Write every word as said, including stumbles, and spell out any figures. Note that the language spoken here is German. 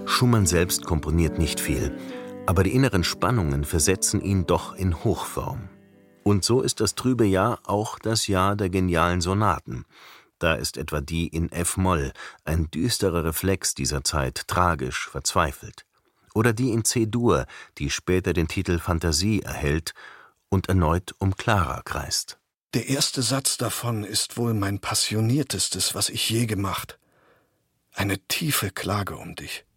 Schumann selbst komponiert nicht viel, aber die inneren Spannungen versetzen ihn doch in Hochform. Und so ist das trübe Jahr auch das Jahr der genialen Sonaten. Da ist etwa die in F-Moll, ein düsterer Reflex dieser Zeit, tragisch, verzweifelt. Oder die in C-Dur, die später den Titel Fantasie erhält und erneut um Clara kreist. Der erste Satz davon ist wohl mein passioniertestes, was ich je gemacht. Eine tiefe Klage um dich.